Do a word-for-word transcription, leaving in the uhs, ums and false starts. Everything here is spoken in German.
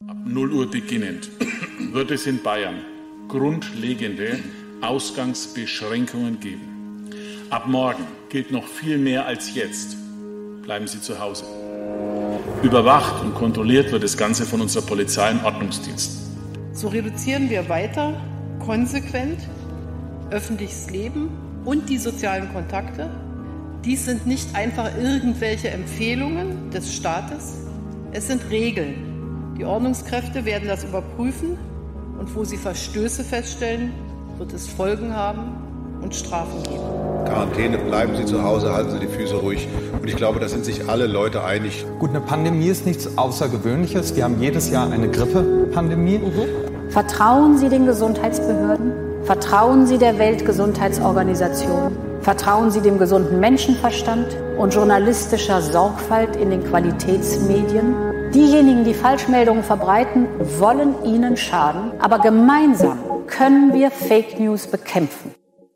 Ab null Uhr beginnend wird es in Bayern grundlegende Ausgangsbeschränkungen geben. Ab morgen gilt noch viel mehr als jetzt. Bleiben Sie zu Hause. Überwacht und kontrolliert wird das Ganze von unserer Polizei im Ordnungsdienst. So reduzieren wir weiter konsequent öffentliches Leben und die sozialen Kontakte. Dies sind nicht einfach irgendwelche Empfehlungen des Staates, es sind Regeln. Die Ordnungskräfte werden das überprüfen und wo sie Verstöße feststellen, wird es Folgen haben und Strafen geben. Quarantäne, bleiben Sie zu Hause, halten Sie die Füße ruhig. Und ich glaube, da sind sich alle Leute einig. Gut, eine Pandemie ist nichts Außergewöhnliches. Wir haben jedes Jahr eine Grippe-Pandemie. Mhm. Vertrauen Sie den Gesundheitsbehörden? Vertrauen Sie der Weltgesundheitsorganisation? Vertrauen Sie dem gesunden Menschenverstand und journalistischer Sorgfalt in den Qualitätsmedien? Diejenigen, die Falschmeldungen verbreiten, wollen Ihnen schaden. Aber gemeinsam können wir Fake News bekämpfen.